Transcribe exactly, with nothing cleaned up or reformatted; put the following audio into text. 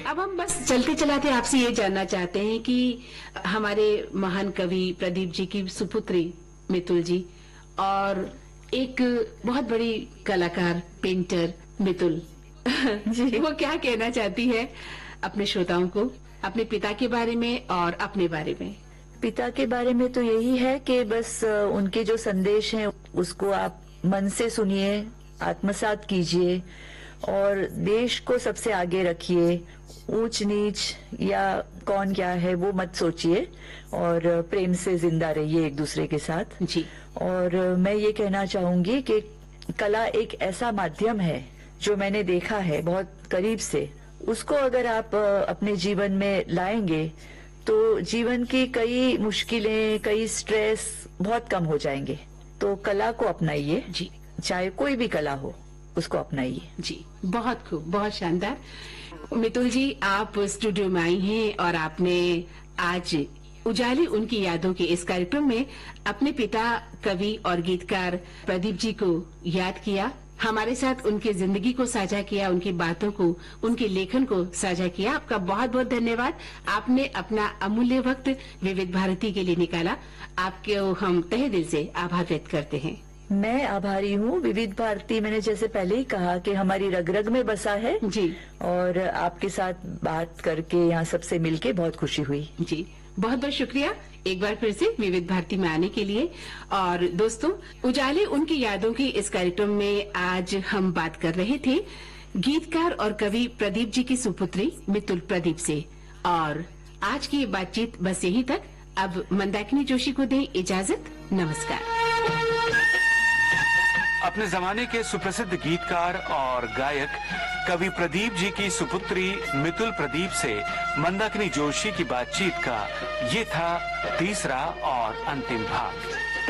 अब हम बस चलते चलाते आपसे ये जानना चाहते हैं कि हमारे महान कवि प्रदीप जी की सुपुत्री मितुल जी और एक बहुत बड़ी कलाकार पेंटर मितुल जी वो क्या कहना चाहती है अपने श्रोताओं को, अपने पिता के बारे में और अपने बारे में। पिता के बारे में तो यही है कि बस उनके जो संदेश हैं उसको आप मन से सुनिए, आत्मसात कीजिए और देश को सबसे आगे रखिए। ऊंच नीच या कौन क्या है वो मत सोचिए और प्रेम से जिंदा रहिए एक दूसरे के साथ जी। और मैं ये कहना चाहूंगी कि कला एक ऐसा माध्यम है जो मैंने देखा है बहुत करीब से, उसको अगर आप अपने जीवन में लाएंगे तो जीवन की कई मुश्किलें, कई स्ट्रेस बहुत कम हो जाएंगे। तो कला को अपनाइए जी, चाहे कोई भी कला हो उसको अपनाइए जी। बहुत खूब, बहुत शानदार। मितुल जी, आप स्टूडियो में आई हैं और आपने आज उजाली उनकी यादों के इस कार्यक्रम में अपने पिता कवि और गीतकार प्रदीप जी को याद किया, हमारे साथ उनकी जिंदगी को साझा किया, उनकी बातों को, उनके लेखन को साझा किया। आपका बहुत बहुत धन्यवाद। आपने अपना अमूल्य वक्त विविध भारती के लिए निकाला, आपके हम तहे दिल से आभार व्यक्त करते हैं। मैं आभारी हूँ। विविध भारती, मैंने जैसे पहले ही कहा कि हमारी रग रग में बसा है जी, और आपके साथ बात करके यहाँ सबसे मिलके बहुत खुशी हुई जी। बहुत बहुत शुक्रिया एक बार फिर से विविध भारती में आने के लिए। और दोस्तों, उजाले उनकी यादों की इस कार्यक्रम में आज हम बात कर रहे थे गीतकार और कवि प्रदीप जी की सुपुत्री मितुल प्रदीप से। और आज की ये बातचीत बस यहीं तक। अब मंदाकिनी जोशी को दें इजाजत। नमस्कार। अपने जमाने के सुप्रसिद्ध गीतकार और गायक कवि प्रदीप जी की सुपुत्री मितुल प्रदीप से मंदाकिनी जोशी की बातचीत का ये था तीसरा और अंतिम भाग।